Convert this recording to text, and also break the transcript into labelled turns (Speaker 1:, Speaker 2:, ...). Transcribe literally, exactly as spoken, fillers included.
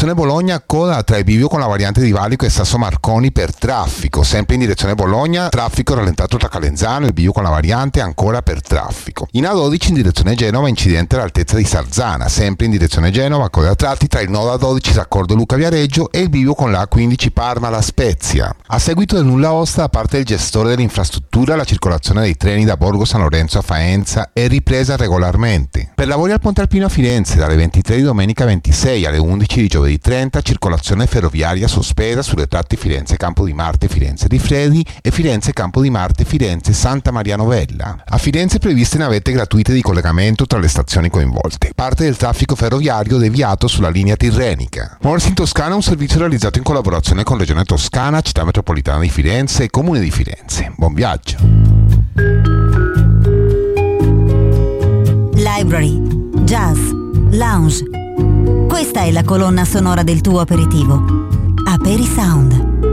Speaker 1: direzione Bologna, coda tra il bivio con la variante di Valico e Sasso Marconi per traffico. Sempre in direzione Bologna, traffico rallentato tra Calenzano e il bivio con la variante ancora per traffico. In A dodici in direzione Genova, incidente all'altezza di Sarzana. Sempre in direzione Genova, coda a tratti tra il nodo A dodici raccordo Luca Viareggio e il bivio con la A quindici Parma La Spezia. A seguito del nulla osta da parte del gestore dell'infrastruttura, la circolazione dei treni da Borgo San Lorenzo a Faenza è ripresa regolarmente. Per lavori al Ponte Alpino a Firenze, dalle ventitré di domenica ventisei alle undici di giovedì trenta, circolazione ferroviaria sospesa sulle tratte Firenze Campo di Marte Firenze Rifredi e Firenze Campo di Marte Firenze Santa Maria Novella. A Firenze previste navette gratuite di collegamento tra le stazioni coinvolte. Parte del traffico ferroviario deviato sulla linea tirrenica. Morsi in Toscana è un servizio realizzato in collaborazione con Regione Toscana, Città Metropolitana di Firenze e Comune di Firenze. Buon viaggio!
Speaker 2: Library, jazz, lounge. Questa è la colonna sonora del tuo aperitivo. Aperi Sound.